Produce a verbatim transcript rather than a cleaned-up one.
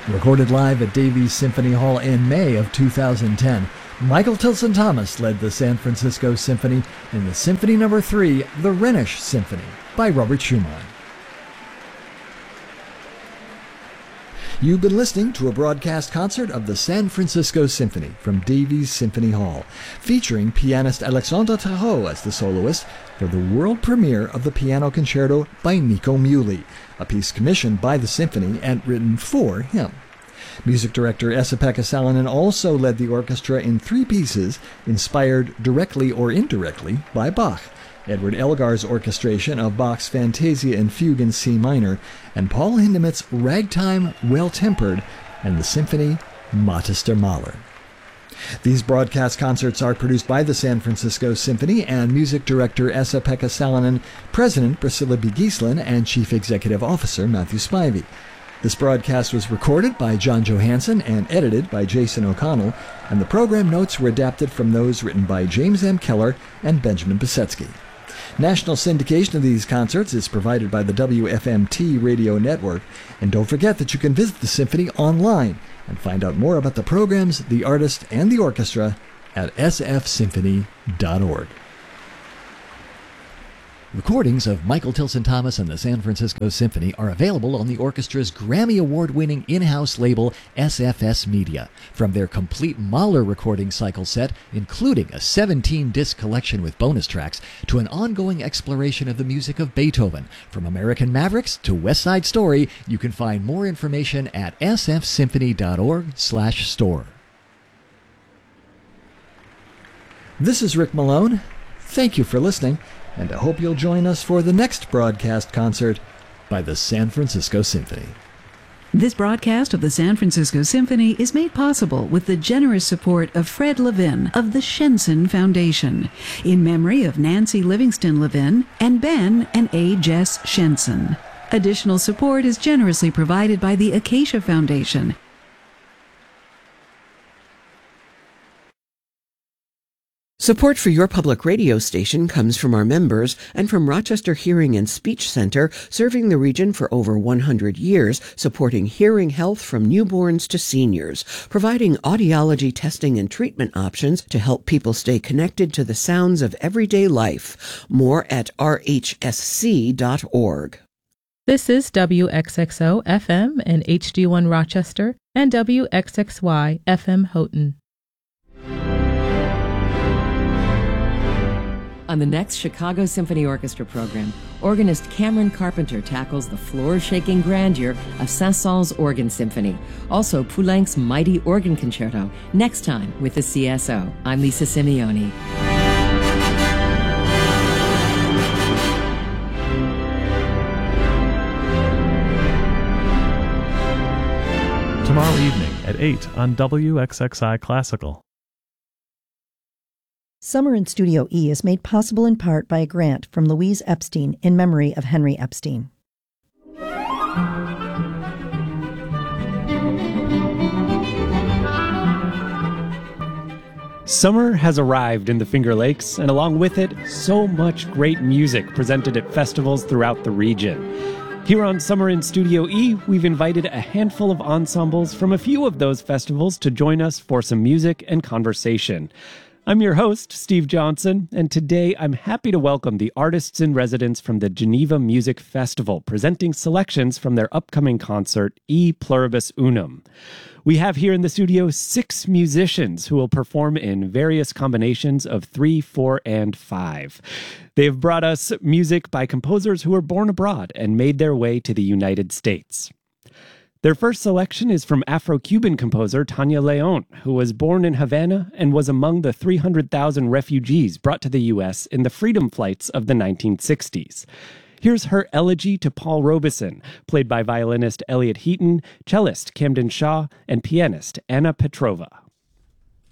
Recorded live at Davies Symphony Hall in May of two thousand ten, Michael Tilson Thomas led the San Francisco Symphony in the Symphony Number three, the Rhenish Symphony, by Robert Schumann. You've been listening to a broadcast concert of the San Francisco Symphony from Davies Symphony Hall, featuring pianist Alexandre Tarot as the soloist for the world premiere of the Piano Concerto by Nico Muhly, a piece commissioned by the symphony and written for him. Music director Esa-Pekka Salonen also led the orchestra in three pieces inspired directly or indirectly by Bach: Edward Elgar's orchestration of Bach's Fantasia and Fugue in C minor, and Paul Hindemith's Ragtime Well-Tempered, and the symphony Matis der Maler. These broadcast concerts are produced by the San Francisco Symphony and music director Esa-Pekka Salonen, president Priscilla B. Giesslin, and chief executive officer Matthew Spivey. This broadcast was recorded by John Johansson and edited by Jason O'Connell, and the program notes were adapted from those written by James M. Keller and Benjamin Pisetsky. National syndication of these concerts is provided by the W F M T radio network, and don't forget that you can visit the Symphony online and find out more about the programs, the artist, and the orchestra at s f symphony dot org. Recordings of Michael Tilson Thomas and the San Francisco Symphony are available on the orchestra's Grammy Award-winning in-house label S F S Media. From their complete Mahler recording cycle set, including a seventeen-disc collection with bonus tracks, to an ongoing exploration of the music of Beethoven. From American Mavericks to West Side Story, you can find more information at s f symphony dot org slash store. This is Rick Malone. Thank you for listening, and I hope you'll join us for the next broadcast concert by the San Francisco Symphony. This broadcast of the San Francisco Symphony is made possible with the generous support of Fred Levin of the Shenson Foundation, in memory of Nancy Livingston Levin and Ben and A. Jess Shenson. Additional support is generously provided by the Acacia Foundation. Support for your public radio station comes from our members and from Rochester Hearing and Speech Center, serving the region for over one hundred years, supporting hearing health from newborns to seniors, providing audiology testing and treatment options to help people stay connected to the sounds of everyday life. More at r h s c dot org. This is W X X O F M and H D one Rochester and W X X Y F M Houghton. On the next Chicago Symphony Orchestra program, organist Cameron Carpenter tackles the floor-shaking grandeur of Saint-Saëns Organ Symphony. Also, Poulenc's mighty organ concerto, next time with the C S O. I'm Lisa Simeone. Tomorrow evening at eight on W X X I Classical. Summer in Studio E is made possible in part by a grant from Louise Epstein in memory of Henry Epstein. Summer has arrived in the Finger Lakes, and along with it, so much great music presented at festivals throughout the region. Here on Summer in Studio E, we've invited a handful of ensembles from a few of those festivals to join us for some music and conversation. I'm your host, Steve Johnson, and today I'm happy to welcome the artists in residence from the Geneva Music Festival, presenting selections from their upcoming concert, E Pluribus Unum. We have here in the studio six musicians who will perform in various combinations of three, four, and five. They have brought us music by composers who were born abroad and made their way to the United States. Their first selection is from Afro-Cuban composer Tania León, who was born in Havana and was among the three hundred thousand refugees brought to the U S in the freedom flights of the nineteen sixties. Here's her elegy to Paul Robeson, played by violinist Elliot Heaton, cellist Camden Shaw, and pianist Anna Petrova.